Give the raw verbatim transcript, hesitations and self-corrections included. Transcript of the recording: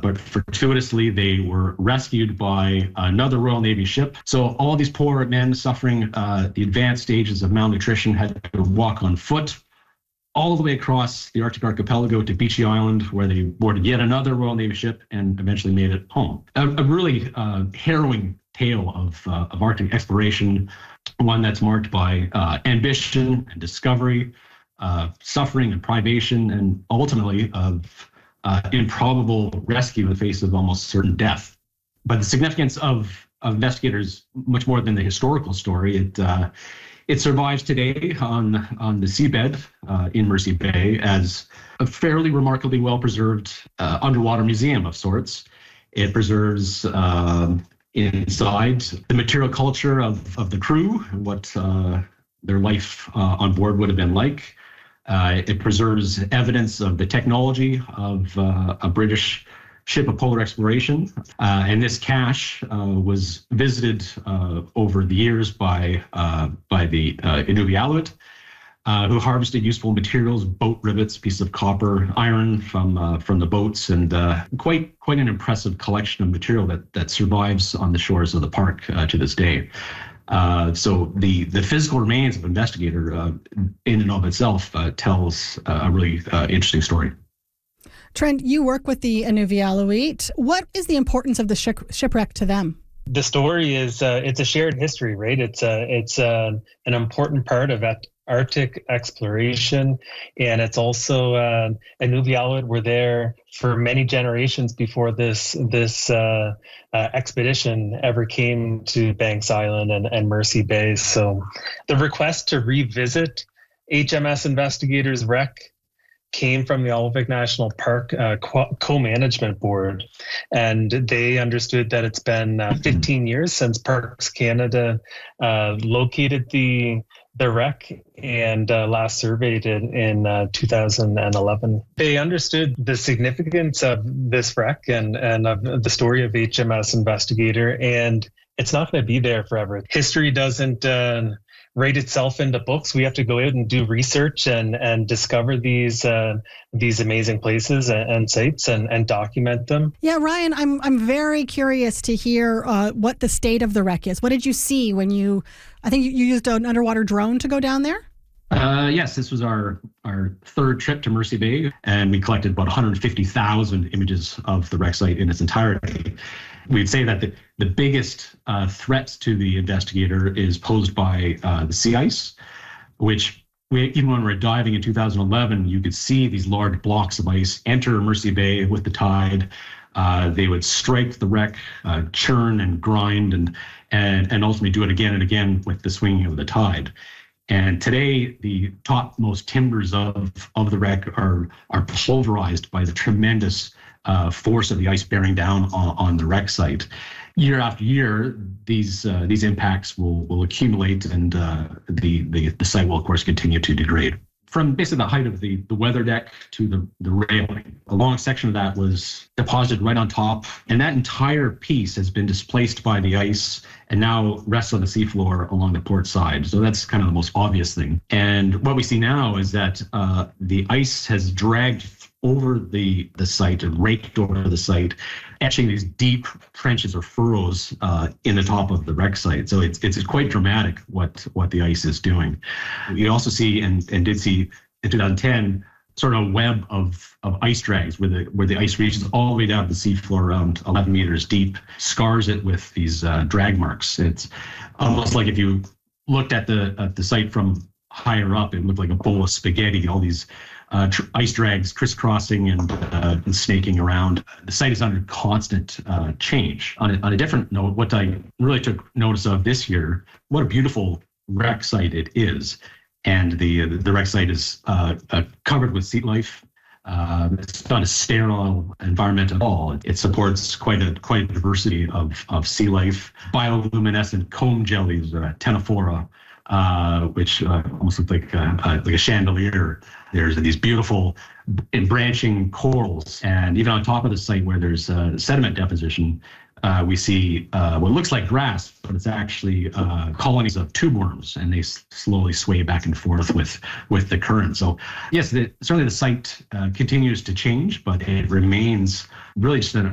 but fortuitously they were rescued by another Royal Navy ship. So all these poor men suffering uh, the advanced stages of malnutrition had to walk on foot all the way across the Arctic archipelago to Beechey Island, where they boarded yet another Royal Navy ship and eventually made it home. A, a really uh, harrowing tale of, uh, of Arctic exploration, one that's marked by uh, ambition and discovery, uh, suffering and privation, and ultimately of uh, improbable rescue in the face of almost certain death. But the significance of, of investigators, much more than the historical story, it uh, It survives today on, on the seabed uh, in Mercy Bay as a fairly remarkably well-preserved uh, underwater museum of sorts. It preserves uh, inside the material culture of, of the crew, what uh, their life uh, on board would have been like. Uh, it preserves evidence of the technology of uh, a British ship of polar exploration. Uh, and this cache uh, was visited uh, over the years by uh, by the uh, Inuvialuit, uh, who harvested useful materials, boat rivets, pieces of copper, iron from uh, from the boats, and uh, quite quite an impressive collection of material that that survives on the shores of the park uh, to this day. Uh, so the the physical remains of Investigator uh, in and of itself uh, tells a really uh, interesting story. Trent, you work with the Inuvialuit. What is the importance of the ship, shipwreck to them? The story is, uh, it's a shared history, right? It's, a, it's a, an important part of Arctic exploration. And it's also, uh, Inuvialuit were there for many generations before this this uh, uh, expedition ever came to Banks Island and, and Mercy Bay. So the request to revisit H M S Investigator's wreck came from the Aluvik National Park uh, co-management board, and they understood that it's been uh, fifteen years since Parks Canada uh, located the the wreck and uh, last surveyed it in uh, two thousand eleven. They understood the significance of this wreck and and of the story of H M S Investigator, and it's not going to be there forever. History doesn't uh, write itself into books. We have to go out and do research and and discover these uh, these amazing places and, and sites and, and document them. Yeah, Ryan, I'm I'm very curious to hear uh, what the state of the wreck is. What did you see when you? I think you used an underwater drone to go down there. Uh, yes, this was our our third trip to Mercy Bay, and we collected about one hundred fifty thousand images of the wreck site in its entirety. We'd say that the, the biggest uh, threats to the Investigator is posed by uh, the sea ice, which we, even when we were diving in two thousand eleven, you could see these large blocks of ice enter Mercy Bay with the tide. Uh, they would strike the wreck, uh, churn and grind, and, and, and ultimately do it again and again with the swinging of the tide. And today, the topmost timbers of, of the wreck are, are pulverized by the tremendous uh, force of the ice bearing down on, on the wreck site. Year after year, these uh, these impacts will will accumulate, and uh, the, the the site will, of course, continue to degrade. From basically the height of the, the weather deck to the, the railing, a long section of that was deposited right on top, and that entire piece has been displaced by the ice and now rests on the seafloor along the port side. So that's kind of the most obvious thing. And what we see now is that uh, the ice has dragged over the, the site and raked over the site, etching these deep trenches or furrows uh, in the top of the wreck site. So it's it's quite dramatic what what the ice is doing. You also see and, and did see in two thousand ten sort of a web of, of ice drags where the where the ice reaches all the way down to the seafloor around eleven meters deep, scars it with these uh, drag marks. It's almost like if you looked at the at the site from higher up, it looked like a bowl of spaghetti, all these Uh, tr- ice drags crisscrossing and, uh, and snaking around. The site is under constant uh, change. On a, on a different note, what I really took notice of this year, what a beautiful wreck site it is. And the the wreck site is uh, uh, covered with sea life. Uh, it's not a sterile environment at all. It supports quite a quite a diversity of, of sea life. Bioluminescent comb jellies, uh, Ctenophora, uh, which uh, almost look like a, uh, like a chandelier. There's these beautiful branching corals, and even on top of the site where there's uh, sediment deposition, uh, we see uh, what looks like grass, but it's actually uh, colonies of tube worms, and they s- slowly sway back and forth with with the current. So yes, the, certainly the site uh, continues to change, but it remains really just an